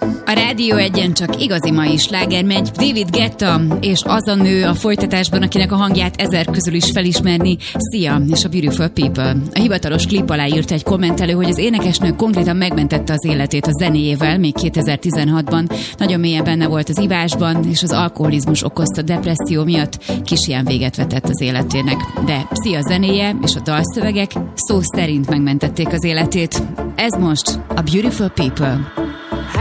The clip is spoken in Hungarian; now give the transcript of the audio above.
A Rádió Egyen csak igazi mai sláger megy. David Guetta és az a nő a folytatásban, akinek a hangját 1000 közül is felismerni. Sia és a Beautiful People. A hivatalos klip alá írt egy kommentelő, hogy az énekesnő konkrétan megmentette az életét a zenéjével, még 2016-ban. Nagyon mélyen benne volt az ivásban, és az alkoholizmus okozta depresszió miatt kis ilyen véget vetett az életének. De Sia zenéje és a dalszövegek szó szerint megmentették az életét. Ez most a Beautiful People.